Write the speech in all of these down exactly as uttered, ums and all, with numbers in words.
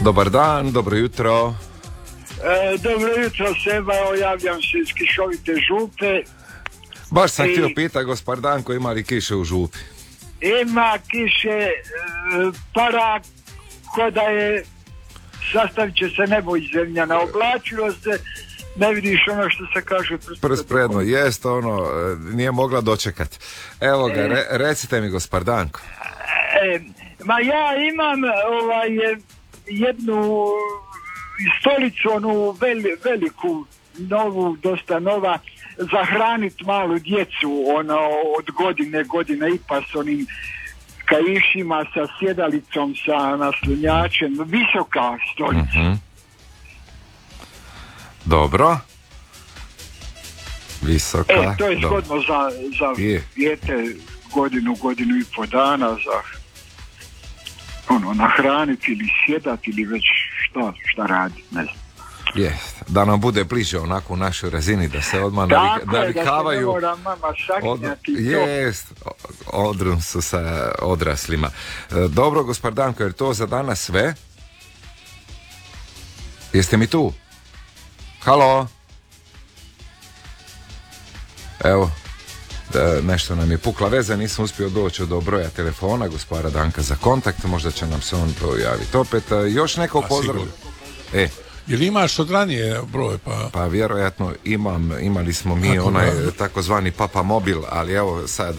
Dobar dan, dobro jutro. E, dobro jutro, Seba, evo javljam se iz kišovite Župe. Baš sam I... htio pita gospodar Danko, ima li kiše u Župi? Ima kiše, e, para ko da je, sastavit će se nebo i zemlja, naoblačilo se, ne vidiš ono što se kaže prspredno, jest ono, nije mogla dočekat. Evo ga, re, recite mi gospodar Danko. E, ma ja imam ovaj, jednu stolicu, onu vel, veliku, novu, dosta nova, za hranit malu djecu, ono, od godine, godine i pa s onim kaišima, sa sjedalicom, sa naslonjačem, visoka stolica. Mm-hmm. Dobro. Visoka. E, to je shodno za, za dijete godinu, godinu i po dana, za ono, nahraniti ili sjedati ili već šta, šta radi, ne znam. Jest, da nam bude bliže onako u našoj razini, da se odmah navik, navikavaju. Tako je, da se ne mora mama saknjati. Jest, odrum su sa odraslima. Dobro, gospodar Danko, je to za danas sve? Jeste mi tu? Halo? Evo, da, nešto nam je pukla veza, nisam uspio doći do broja telefona gospodara Danka za kontakt, možda će nam se on pojaviti opet. Još neko pozdrav? E. Jel imaš od ranije broj? Pa, pa vjerojatno imam, imali smo mi tako onaj da. takozvani papa mobil, ali evo sad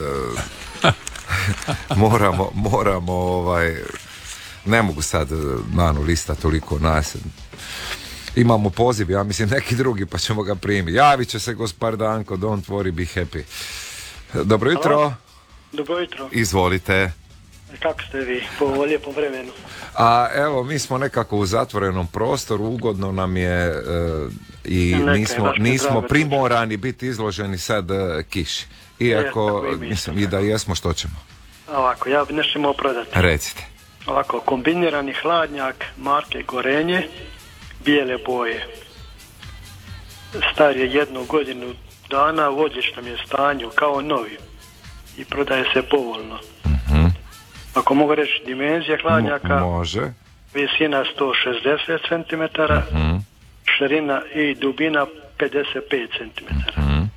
moramo, moramo ovaj, ne mogu sad Manu lista toliko nas. Imamo poziv, ja mislim neki drugi, pa ćemo ga primiti. Javit će se gospodar Danko, don't worry, be happy. Dobro jutro. Halo. Dobro jutro. Izvolite. Kako ste vi po lijepom vremenu? A evo, mi smo nekako u zatvorenom prostoru, ugodno nam je e, i Neka, nismo, nismo primorani biti izloženi sad e, kiši. Iako, je, i mislim, i da jesmo, što ćemo? Ovako, ja bi nešto imao prodati. Recite. Ovako, kombinirani hladnjak marke Gorenje, bijele boje. Star je jednu godinu dana, u odličnom je stanju, kao novi. I prodaje se povoljno. Mhm. Ako mogu reći, dimenzija hladnjaka, može. Visina sto šezdeset centimetara, uh-huh. širina i dubina pedeset pet centimetara. Uh-huh.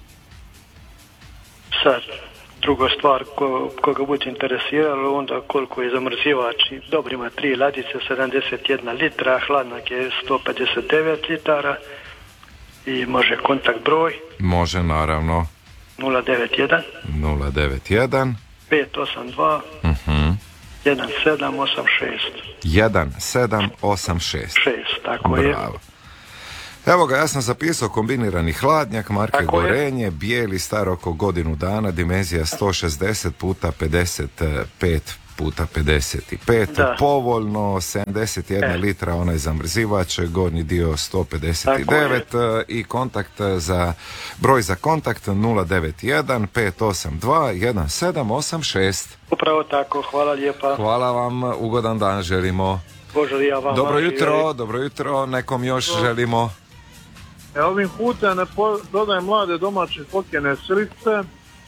Sad, druga stvar, ko, koga bude interesiralo, onda koliko je zamrzivač. Dobro, ima tri ladice, sedamdeset jedna litra, hladnjak je sto pedeset devet litara i može kontakt broj. Može, naravno. nula devet jedan nula devet jedan pet osam dva uh-huh. jedan sedam osam šest jedan sedam osam šest šest, tako Bravo. je. Evo ga, ja sam zapisao kombinirani hladnjak marke tako Gorenje, je. Bijeli, star oko godinu dana, dimenzija sto šezdeset puta pedeset pet puta pedeset pet, da. Povoljno, sedamdeset jedna e. litra onaj zamrzivač, gornji dio sto pedeset devet i kontakt za, broj za kontakt nula devet jedan pet osam dva jedan sedam osam šest. Upravo tako, hvala lijepa. Hvala vam, ugodan dan želimo. Bože, ja vam dobro jutro, je. dobro jutro, nekom još dobro. želimo. E, ovim putem ne po, dodajem mlade domaće fokene slice,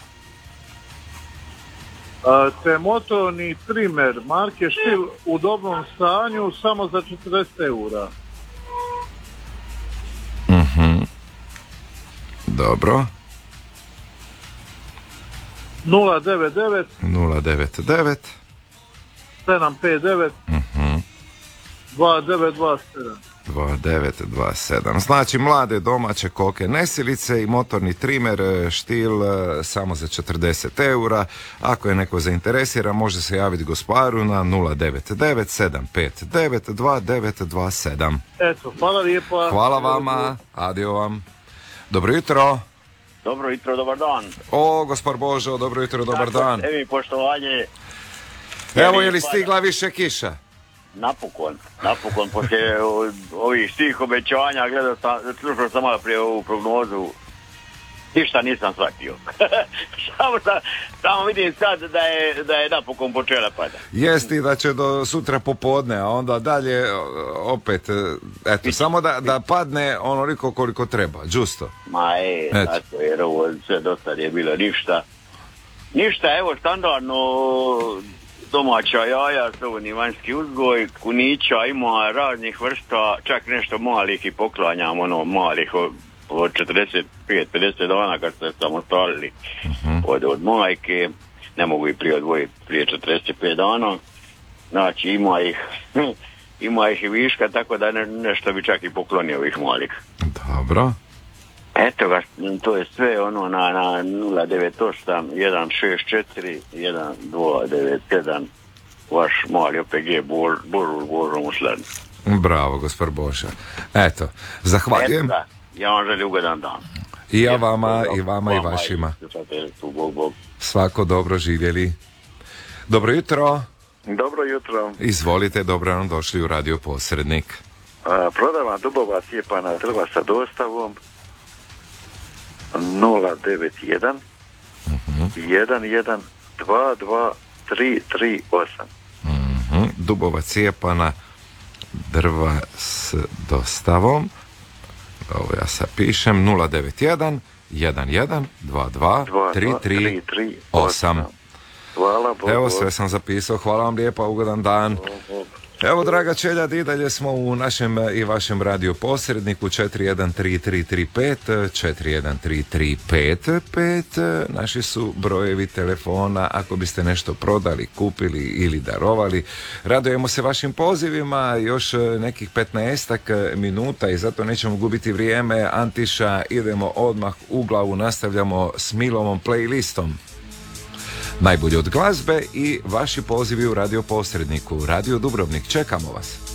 te motorni trimer marke Štil u dobrom stanju samo za četrdeset eura. Mhm. Dobro. nula devet devet nula devet devet sedam pet devet Mhm. dva devet dva sedam dva devet dva sedam. Znači mlade domaće koke nesilice i motorni trimer Štil samo za četrdeset eura. Ako je neko zainteresiran, može se javiti gospodaru na nula devet devet sedam pet devet dva devet dva sedam. Eto, hvala lijepa. Hvala vama, adio vam. Dobro jutro. Dobro jutro, dobar dan. O, gospod Božo, dobro jutro, dobar Tako, dan. Evo mi poštovanje. Evo, je li stigla više kiša? Napokon, napokon, poslije ovih svih obećanja, gledao sam, slušao sam malo prije ovu prognozu, ništa nisam shvatio. samo, sam, samo vidim sad da je, da je napokon počela pada. Jesti da će do sutra popodne, a onda dalje opet, eto, Vići. samo da, da padne onoliko koliko treba, džusto. Ma je, tako, jer ovo sve dosta je bilo ništa. Ništa, evo, standardno domaća jaja, slobodni vanjski uzgoj, kunića, ima raznih vrsta, čak nešto malih i poklanjam, ono malih od, od četrdeset pet pedeset dana kad ste samostalili uh-huh. od, od majke, ne mogu i prije odvojiti prije četrdeset pet dana, znači ima ih, ima ih i viška, tako da ne, nešto bi čak i poklonio ovih malih. Dobro. Eto ga, to je sve ono na, na nula devet osam jedan šest četiri jedan dva devet sedam, vaš mali O P G Bor, Borul Borom u Sladnu. Bravo, gospod Boša. Eto, zahvaljujem. Eto, ja vam želim ugodan dan. I ja vama, i vama, i vašima. Svako dobro živjeli. Dobro jutro. Dobro jutro. Izvolite, dobro nam došli u Radio Posrednik. A, prodavam Dubova cijepana drva sa dostavom nula devet jedan jedan jedan dva dva tri tri osam. Uh-huh. Dubova cijepana drva s dostavom. Ovo ja sad pišem nula devet jedan jedan jedan dva dva tri tri osam. Hvala Bogu. Evo, sve sam zapisao, hvala vam lijepa, ugodan dan. Evo, draga čeljad, i dalje smo u našem i vašem radio posredniku četiri jedan tri tri tri pet četiri jedan tri tri pet pet. Naši su brojevi telefona ako biste nešto prodali, kupili ili darovali. Radujemo se vašim pozivima, još nekih petnaestak minuta i zato nećemo gubiti vrijeme. Antiša, idemo odmah u glavu, nastavljamo s Milovom playlistom. Najbolje od glazbe i vaši pozivi u radio posredniku. Radio Dubrovnik, čekamo vas.